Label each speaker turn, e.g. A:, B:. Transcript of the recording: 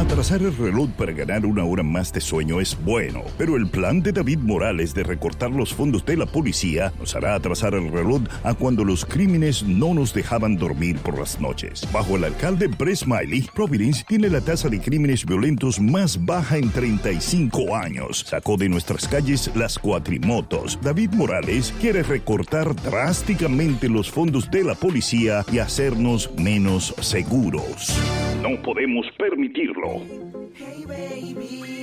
A: Atrasar el reloj para ganar una hora más de sueño es bueno, pero el plan de David Morales de recortar los fondos de la policía nos hará atrasar el reloj a cuando los crímenes no nos dejaban dormir por las noches. Bajo el alcalde Brett Smiley, Providence tiene la tasa de crímenes violentos más baja en 35 años. Sacó de nuestras calles las cuatrimotos. David Morales quiere recortar drásticamente los fondos de la policía y hacernos menos seguros. No podemos permitirlo.
B: Hey baby.